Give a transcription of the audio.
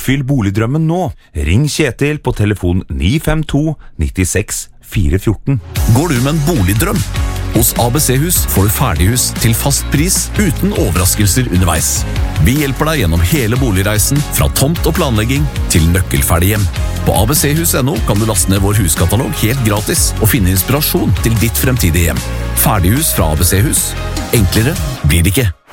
Oppfyll boligdrømmen nå. Ring Kjetil på telefon 952 96 414. Går du med en boligdrøm? Hos ABC-hus får du ferdighus til fast pris uten overraskelser underveis. Vi hjelper deg gjennom hele boligreisen, fra tomt og planlegging til nøkkelferdig hjem. På abchus.no kan du laste ned vår huskatalog helt gratis og finne inspirasjon til ditt fremtidige hjem. Ferdighus fra ABC-hus. Enklere blir det ikke.